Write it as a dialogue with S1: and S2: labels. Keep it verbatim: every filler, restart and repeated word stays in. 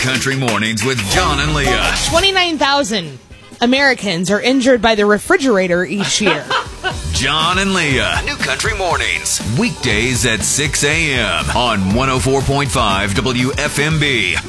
S1: Country Mornings with John and Leah.
S2: twenty-nine thousand Americans are injured by the refrigerator each year.
S1: John and Leah. New Country Mornings. Weekdays at six a.m. on one oh four point five W F M B.